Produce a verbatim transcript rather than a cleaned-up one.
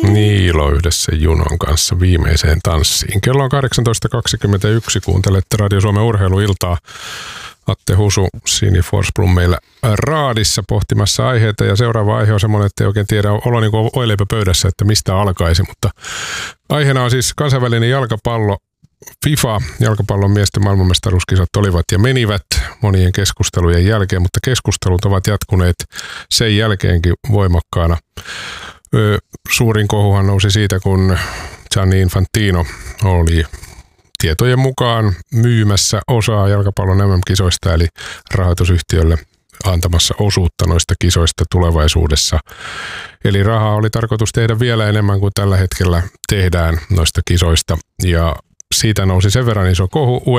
Niilo yhdessä Junon kanssa viimeiseen tanssiin. Kello on kahdeksantoista kaksikymmentäyksi. Kuuntelette Radio Suomen urheiluiltaa. Atte Husu, Sini Forsblom meillä raadissa pohtimassa aiheita. Ja seuraava aihe on semmoinen, että ei oikein tiedä, olo niin kuin oileipä pöydässä, että mistä alkaisi. Mutta aiheena on siis kansainvälinen jalkapallo. FIFA, jalkapallon miesten maailmanmestaruuskisat olivat ja menivät monien keskustelujen jälkeen, mutta keskustelut ovat jatkuneet sen jälkeenkin voimakkaana. Ö, suurin kohuhan nousi siitä, kun Gianni Infantino oli tietojen mukaan myymässä osaa jalkapallon M M-kisoista, eli rahoitusyhtiölle antamassa osuutta noista kisoista tulevaisuudessa. Eli rahaa oli tarkoitus tehdä vielä enemmän kuin tällä hetkellä tehdään noista kisoista, ja siitä nousi sen verran iso kohu